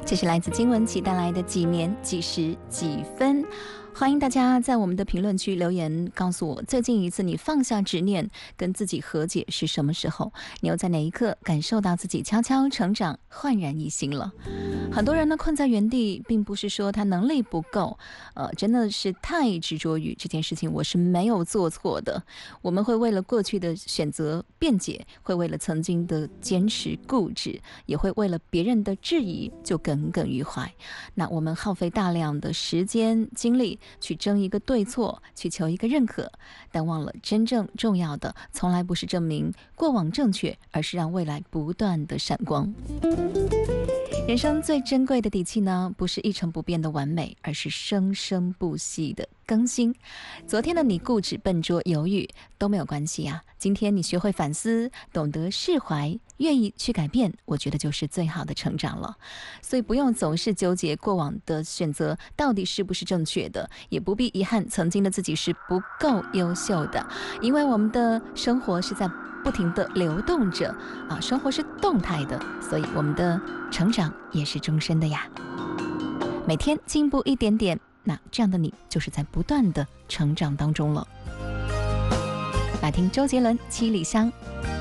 这是来自金文琪带来的几年几时几分。欢迎大家在我们的评论区留言，告诉我最近一次你放下执念跟自己和解是什么时候，你又在哪一刻感受到自己悄悄成长焕然一新了。很多人呢困在原地，并不是说他能力不够，真的是太执着于这件事情我是没有做错的。我们会为了过去的选择辩解，会为了曾经的坚持固执，也会为了别人的质疑就耿耿于怀。那我们耗费大量的时间精力去争一个对错，去求一个认可，但忘了真正重要的从来不是证明过往正确，而是让未来不断的闪光。人生最珍贵的底气呢，不是一成不变的完美，而是生生不息的更新。昨天的你固执、笨拙、犹豫都没有关系啊，今天你学会反思，懂得释怀，愿意去改变，我觉得就是最好的成长了。所以不用总是纠结过往的选择到底是不是正确的，也不必遗憾曾经的自己是不够优秀的，因为我们的生活是在不停地流动着啊，生活是动态的，所以我们的成长也是终身的呀。每天进步一点点，那这样的你就是在不断的成长当中了。来听周杰伦《七里香》。